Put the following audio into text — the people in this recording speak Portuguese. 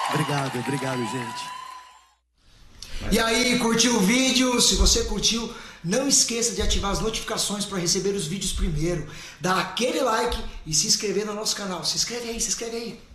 Obrigado, gente. E aí, curtiu o vídeo? Se você curtiu, não esqueça de ativar as notificações para receber os vídeos primeiro. Dá aquele like e se inscrever no nosso canal. Se inscreve aí.